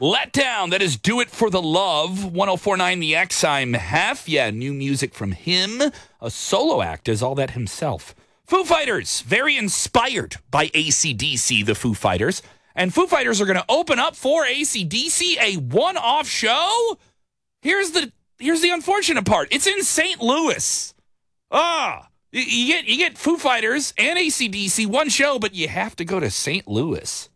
Letdown. That is Do It for the Love. 1049 The X. I'm Hef. Yeah, new music from him. A solo act is all that himself. Foo Fighters. Very inspired by AC/DC, the Foo Fighters. And Foo Fighters are going to open up for AC/DC, a one-off show. Here's the unfortunate part. It's in St. Louis. You get Foo Fighters and AC/DC, one show, but you have to go to St. Louis.